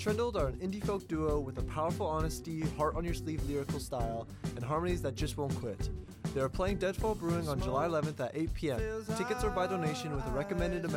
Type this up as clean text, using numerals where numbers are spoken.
Trindled are an indie folk duo with a powerful honesty, heart on your sleeve lyrical style, and harmonies that just won't quit. They are playing Deadfall Brewing on July 11th at 8 p.m. Tickets are by donation with a recommended amount